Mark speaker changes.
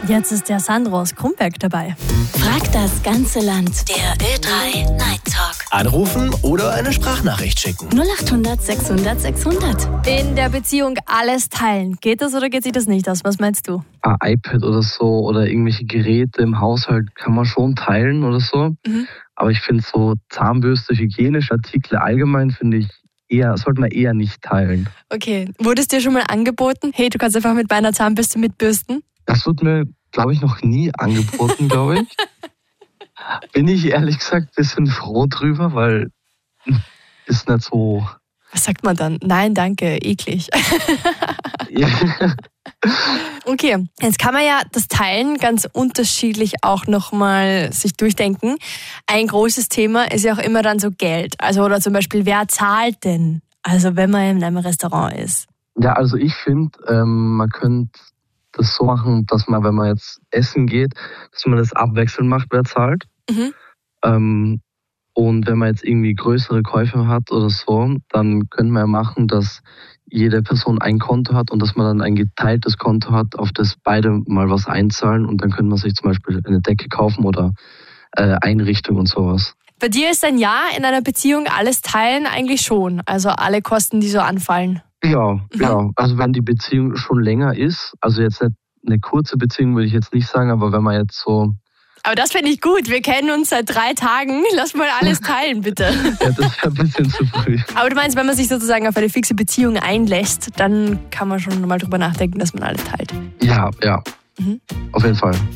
Speaker 1: Jetzt ist der Sandro aus Krumberg dabei.
Speaker 2: Frag das ganze Land. Der Ö3 Night Talk.
Speaker 3: Anrufen oder eine Sprachnachricht schicken.
Speaker 2: 0800 600 600.
Speaker 1: In der Beziehung alles teilen. Geht das oder geht sich das nicht aus? Was meinst du?
Speaker 4: Ein iPad oder so oder irgendwelche Geräte im Haushalt kann man schon teilen oder so. Aber ich finde so Zahnbürste, hygienische Artikel allgemein sollte man eher nicht teilen.
Speaker 1: Okay, wurde es dir schon mal angeboten? Hey, du kannst einfach mit meiner Zahnbürste mitbürsten?
Speaker 4: Das wird mir, glaube ich, noch nie angeboten, glaube ich. Bin ich ehrlich gesagt ein bisschen froh drüber, weil ist nicht so...
Speaker 1: Was sagt man dann? Nein, danke, eklig.
Speaker 4: Ja.
Speaker 1: Okay, jetzt kann man ja das Teilen ganz unterschiedlich auch nochmal sich durchdenken. Ein großes Thema ist ja auch immer dann so Geld. Also oder zum Beispiel, wer zahlt denn? Also wenn man in einem Restaurant ist.
Speaker 4: Ja, also ich finde, man könnte das so machen, dass man, wenn man jetzt essen geht, dass man das abwechselnd macht, wer zahlt. Und wenn man jetzt irgendwie größere Käufe hat oder so, dann könnte man ja machen, dass jede Person ein Konto hat und dass man dann ein geteiltes Konto hat, auf das beide mal was einzahlen und dann könnte man sich zum Beispiel eine Decke kaufen oder Einrichtung und sowas.
Speaker 1: Bei dir ist ein Ja in einer Beziehung alles teilen eigentlich schon, also alle Kosten, die so anfallen.
Speaker 4: Ja, ja. Also wenn die Beziehung schon länger ist, also jetzt nicht eine kurze Beziehung würde ich jetzt nicht sagen, aber wenn man jetzt so...
Speaker 1: Aber das finde ich gut. Wir kennen uns seit 3 Tagen. Lass mal alles teilen, bitte.
Speaker 4: Ja, das wäre ein bisschen zu früh.
Speaker 1: Aber du meinst, wenn man sich sozusagen auf eine fixe Beziehung einlässt, dann kann man schon mal drüber nachdenken, dass man alles teilt.
Speaker 4: Ja, auf jeden Fall.